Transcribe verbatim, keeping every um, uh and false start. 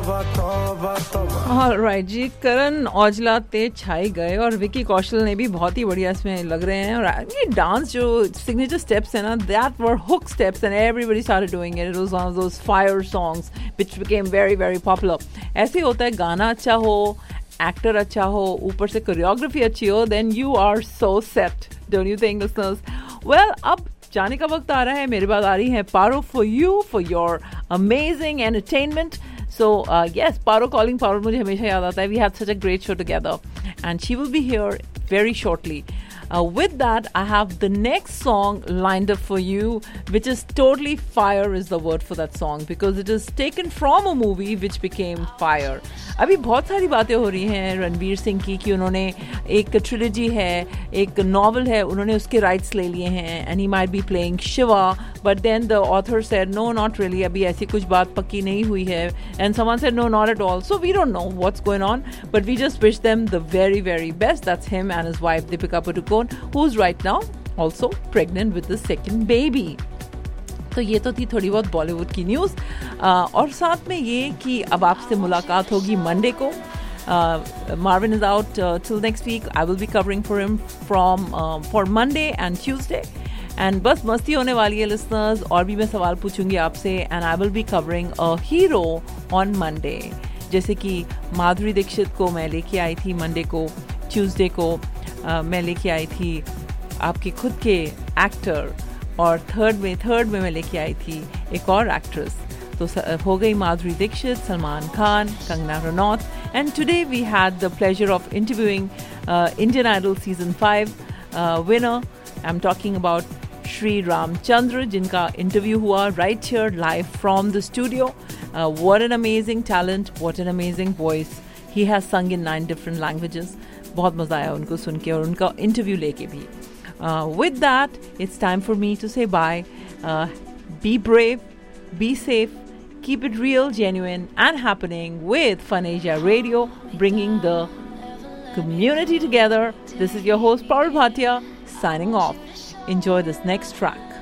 Alright जी, करण औजला तेज छाई गए और विकी कौशल ने भी बहुत ही बढ़िया इसमें लग रहे हैं. और ये डांस जो सिग्नेचर स्टेप्स है ना, that were hook steps and everybody started doing it. It was one of those fire songs which became very very popular. ऐसे होता है, गाना अच्छा हो, एक्टर अच्छा हो, ऊपर से कोरियोग्राफी अच्छी हो, then you are so set. Don't you think listeners? Well, अब जाने का वक्त आ रहा है. मेरे बाद आ रही है पारो for you, for your amazing entertainment. So uh, yes, Paro calling Paro मुझे हमेशा याद आता है. We had such a great show together, and she will be here very shortly. Uh, with that, I have the next song lined up for you, which is totally fire is the word for that song, because it is taken from a movie which became fire. अभी बहुत सारी बातें हो रही हैं रणवीर सिंह की कि उन्होंने एक ट्रिलॉजी है, एक नॉवल है, उन्होंने उसके राइट्स ले लिए हैं, and he might be playing Shiva, but then the author said no, not really, अभी ऐसी कुछ बात पक्की नहीं हुई है, and someone said no, not at all. So we don't know what's going on, but we just wish them the very very best. That's him and his wife Deepika Padukone, who's right now also pregnant with the second baby. तो ये तो थी थोड़ी बहुत बॉलीवुड की news. और साथ में ये कि अब आपसे मुलाकात होगी मंडे को. Marvin is out uh, till next week. I will be covering for him from uh, for Monday and Tuesday. And बस मस्ती होने वाली है लिसनर्स. और भी मैं सवाल पूछूंगी आपसे. And I will be covering a hero on Monday. जैसे कि माधुरी दीक्षित को मैं लेके आई थी मंडे को. ट्यूसडे को uh, मैं लेके आई थी आपके खुद के एक्टर. और थर्ड में थर्ड में मैं लेके आई थी एक और एक्ट्रेस. तो हो गई Madhuri Dixit, Salman Khan, Kangana Ranaut. And today we had the pleasure of interviewing Indian idol season five winner. I am talking about Shri Ramchandra, जिनका इंटरव्यू हुआ right here live from the studio. What an amazing talent, what an amazing voice. He has संग in nine different languages. बहुत मज़ा आया उनको सुन के और उनका इंटरव्यू लेके भी. Uh, with that, it's time for me to say bye. Uh, be brave, be safe, keep it real, genuine, and happening with Fun Asia Radio, bringing the community together. This is your host, Parul Bhatia, signing off. Enjoy this next track.